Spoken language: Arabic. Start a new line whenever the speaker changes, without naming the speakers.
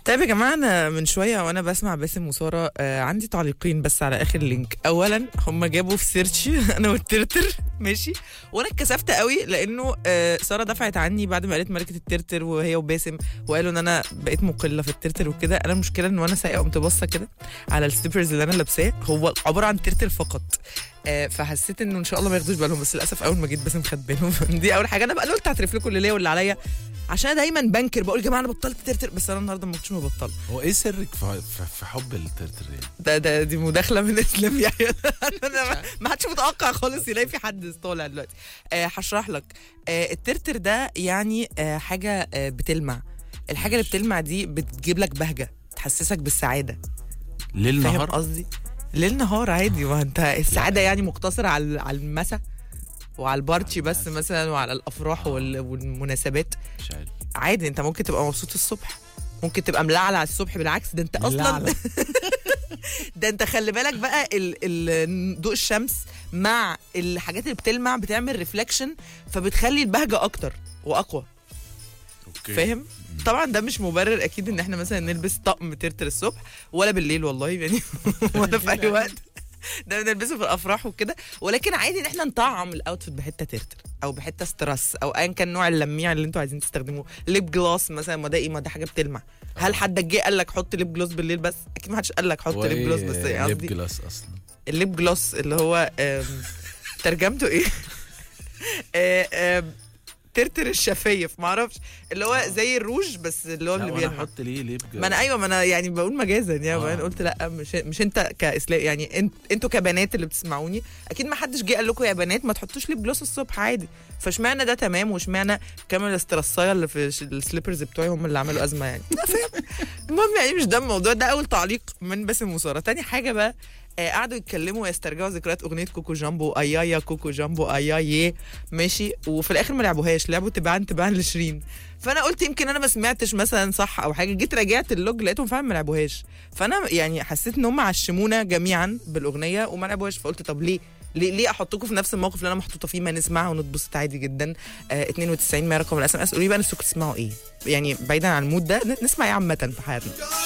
طيب يا جماعه، انا من شويه وانا بسمع باسم وساره عندي تعليقين بس على اخر لينك. اولا هم جابوا في سيرش انا والترتر ماشي، وانا اتكسفت قوي لانه ساره دفعت عني بعد ما قالت ملكه الترتر وهي وباسم، وقالوا ان انا بقيت مقله في الترتر وكده. انا المشكله ان وانا سايقه قمت باصه كده على السليبرز اللي انا لابساه، هو عباره عن ترتر فقط. فحسيت انه ان شاء الله ما ياخدوش بالهم، بس للاسف اول ما جيت باسم خد بالهم. دي اول حاجه. انا بقى قلت هعترف لكم اللي ليا واللي عليا، عشان دايما بنكر بقول يا جماعه انا بطلت ترتر، بس انا النهارده ما كنتش مبطله.
هو ايه سرك في حب الترتر يعني؟
دي مداخله من اسلام يعني. انا ما حدش متوقع خالص يلاقي في حد طالع دلوقتي. هشرح لك. الترتر ده يعني حاجه بتلمع. الحاجه اللي بتلمع دي بتجيب لك بهجه، تحسسك بالسعاده.
ليل
فاهم
نهار
قصدي؟ ليل نهار عادي. ما انت السعاده يعني مقتصره على المسا وعلى البارتي بس مثلا، وعلى الافراح والمناسبات.
مش عارف.
عادي، انت ممكن تبقى مبسوط الصبح، ممكن تبقى ملعلع الصبح. بالعكس، ده انت اصلا ده انت خلي بالك بقى ضوء الشمس مع الحاجات اللي بتلمع بتعمل ريفلكشن، فبتخلي البهجه اكتر واقوى.
اوكي.
فاهم؟ طبعا ده مش مبرر اكيد ان احنا مثلا نلبس طقم ترتر الصبح ولا بالليل، والله يعني ولا في اي وقت. ده بنلبسه في الافراح وكده، ولكن عادي ان احنا نطعم الاوتفيت بحته ترتر او بحته سترس او ايا كان نوع اللميع اللي انتوا عايزين تستخدموه. ليب جلاس مثلا، ما ده ايه؟ ما ده حاجه بتلمع. هل حد جه قال لك حط ليب جلاس بالليل؟ بس اكيد ما حدش قال لك حط ليب جلاس. بس
ليب
قصدي
جلاس اصلا
الليب جلاس اللي هو ترجمته ايه؟ ترتر الشفايف، معرفش، اللي هو زي الروج بس اللي هو اللي بيلمع.
احط ليه ليب جلاس؟
ما انا ايوه، ما انا يعني بقول مجازا يعني. قلت لا، مش انت كاسلام يعني. انتوا كبنات اللي بتسمعوني اكيد ما حدش جه قال لكم يا بنات ما تحطوش ليب جلوس الصبح عادي. فاشمعنى ده تمام واشمعنى كمان الاسترسايه اللي في السليبرز بتوعي هم اللي عملوا ازمه يعني؟ فاهم؟ المهم يعني مش ده الموضوع. ده اول تعليق من باسم وساره. تاني حاجه بقى، قعدوا يتكلموا ويسترجعوا ذكريات اغنيه كوكو جامبو ايايا كوكو جامبو ايايا ماشي، وفي الاخر ما لعبوهاش، لعبوا تباعا لشيرين. فانا قلت يمكن انا ما سمعتش مثلا صح او حاجه، جيت راجعت اللوج لقيتهم فعلا ما لعبوهاش. فانا يعني حسيت ان هم عشمونا جميعا بالاغنيه وما لعبوهاش. فقلت طب ليه احطكم في نفس الموقف اللي انا محطوطه فيه؟ ما نسمعها ونتبسط عادي جدا. 92 ما رقم الاس ام اس. قولوا لي بقى انتوا تسمعوا ايه يعني بعيدا عن المود ده، نسمع ايه عامه في حياتنا.